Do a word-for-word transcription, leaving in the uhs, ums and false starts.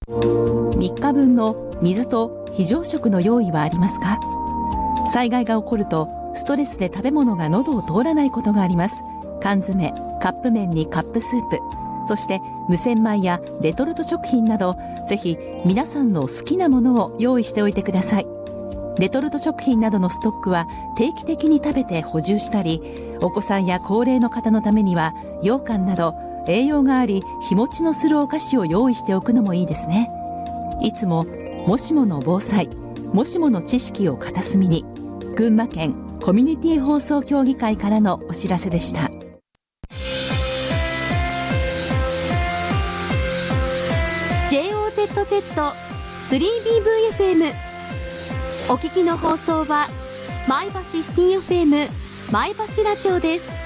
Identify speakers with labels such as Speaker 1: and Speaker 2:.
Speaker 1: みっかぶんの水と非常食の用意はありますか？災害が起こるとストレスで食べ物が喉を通らないことがあります。缶詰、カップ麺にカップスープ、そして無洗米やレトルト食品など、ぜひ皆さんの好きなものを用意しておいてください。レトルト食品などのストックは定期的に食べて補充したり、お子さんや高齢の方のためには羊羹など栄養があり日持ちのするお菓子を用意しておくのもいいですね。いつももしもの防災、もしもの知識を片隅に。群馬県コミュニティ放送協議会からのお知らせでした。
Speaker 2: ジェイオーゼットゼットスリービーブイエフエム お聞きの放送は前橋シティ エフエム 前橋ラジオです。